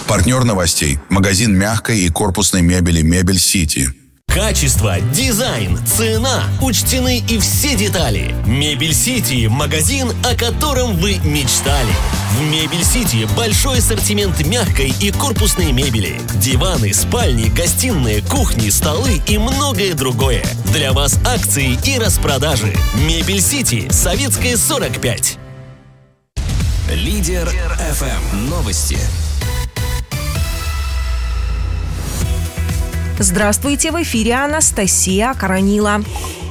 Партнер новостей – магазин мягкой и корпусной мебели «Мебель Сити». Качество, дизайн, цена, учтены и все детали. Мебель Сити – магазин, о котором вы мечтали. В Мебель Сити большой ассортимент мягкой и корпусной мебели. Диваны, спальни, гостиные, кухни, столы и многое другое. Для вас акции и распродажи. Мебель Сити, Советская, 45. Лидер FM. Новости. Здравствуйте, в эфире Анастасия Каранила.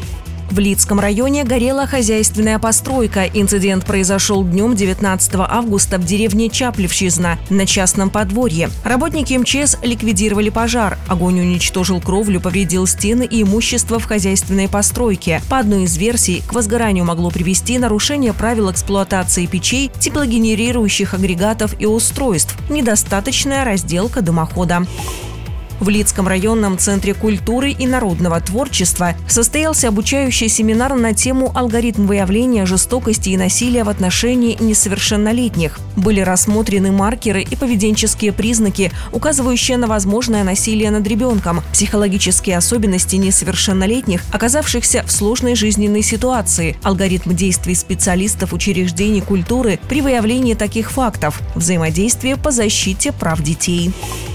В Лидском районе горела хозяйственная постройка. Инцидент произошел днем 19 августа в деревне Чаплевщизна на частном подворье. Работники МЧС ликвидировали пожар. Огонь уничтожил кровлю, повредил стены и имущество в хозяйственной постройке. По одной из версий, к возгоранию могло привести нарушение правил эксплуатации печей, теплогенерирующих агрегатов и устройств, недостаточная разделка дымохода. В Лидском районном центре культуры и народного творчества состоялся обучающий семинар на тему «Алгоритм выявления жестокости и насилия в отношении несовершеннолетних». Были рассмотрены маркеры и поведенческие признаки, указывающие на возможное насилие над ребенком, психологические особенности несовершеннолетних, оказавшихся в сложной жизненной ситуации, алгоритм действий специалистов учреждений культуры при выявлении таких фактов, взаимодействие по защите прав детей.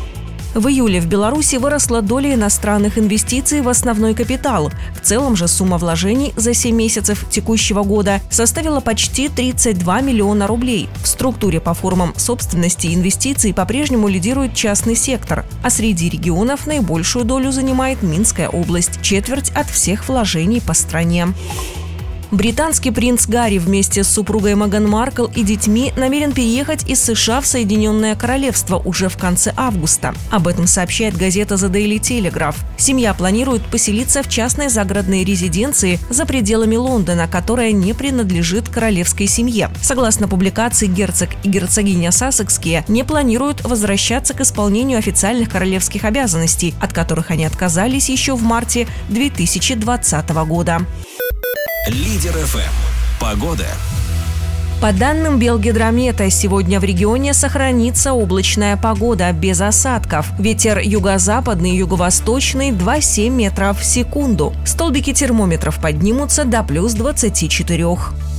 В июле в Беларуси выросла доля иностранных инвестиций в основной капитал. В целом же сумма вложений за 7 месяцев текущего года составила почти 32 миллиона рублей. В структуре по формам собственности и инвестиций по-прежнему лидирует частный сектор, а среди регионов наибольшую долю занимает Минская область – четверть от всех вложений по стране. Британский принц Гарри вместе с супругой Меган Маркл и детьми намерен переехать из США в Соединенное Королевство уже в конце августа. Об этом сообщает газета The Daily Telegraph. Семья планирует поселиться в частной загородной резиденции за пределами Лондона, которая не принадлежит королевской семье. Согласно публикации, герцог и герцогиня Сассекские не планируют возвращаться к исполнению официальных королевских обязанностей, от которых они отказались еще в марте 2020 года. Лидер FM. Погода. По данным Белгидромета, сегодня в регионе сохранится облачная погода без осадков. Ветер юго-западный и юго-восточный 2,7 метров в секунду. Столбики термометров поднимутся до плюс 24.